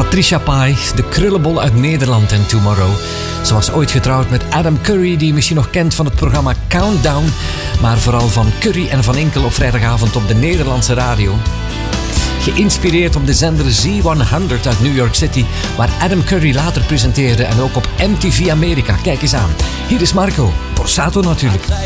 Patricia Pai, de krullenbol uit Nederland en Tomorrow. Ze was ooit getrouwd met Adam Curry, die je misschien nog kent van het programma Countdown, maar vooral van Curry en Van Enkel op vrijdagavond op de Nederlandse radio. Geïnspireerd op de zender Z100 uit New York City, waar Adam Curry later presenteerde en ook op MTV Amerika. Kijk eens aan. Hier is Marco Borsato natuurlijk.